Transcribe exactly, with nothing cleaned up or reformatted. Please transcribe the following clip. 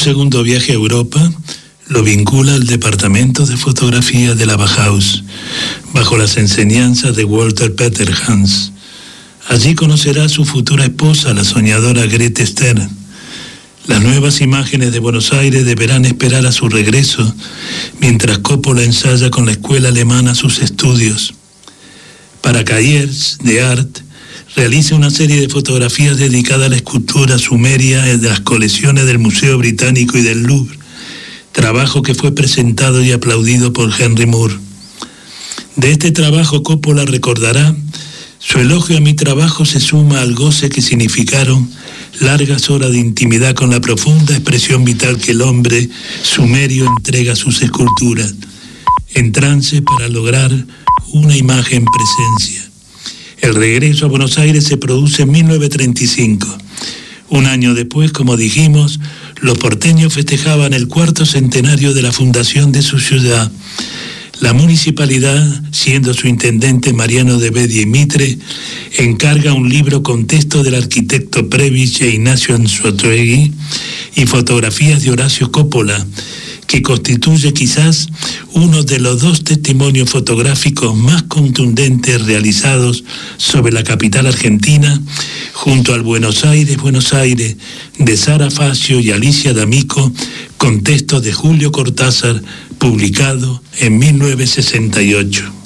segundo viaje a Europa lo vincula al departamento de fotografía de la Bauhaus, bajo las enseñanzas de Walter Petterhans. Allí conocerá a su futura esposa, la soñadora Grete Stern. Las nuevas imágenes de Buenos Aires deberán esperar a su regreso, mientras Coppola ensaya con la escuela alemana sus estudios. Para Cahiers de Art, realiza una serie de fotografías dedicada a la escultura sumeria de las colecciones del Museo Británico y del Louvre, trabajo que fue presentado y aplaudido por Henry Moore. De este trabajo Coppola recordará: su elogio a mi trabajo se suma al goce que significaron largas horas de intimidad con la profunda expresión vital que el hombre sumerio entrega a sus esculturas, en trance para lograr una imagen presencia. El regreso a Buenos Aires se produce en mil novecientos treinta y cinco. Un año después, como dijimos, los porteños festejaban el cuarto centenario de la fundación de su ciudad. La municipalidad, siendo su intendente Mariano de Bedia y Mitre, encarga un libro con texto del arquitecto Prebisch e Ignacio Anzoátegui y fotografías de Horacio Coppola, que constituye quizás uno de los dos testimonios fotográficos más contundentes realizados sobre la capital argentina, junto al Buenos Aires, Buenos Aires, de Sara Facio y Alicia D'Amico, con texto de Julio Cortázar, publicado en mil novecientos sesenta y ocho.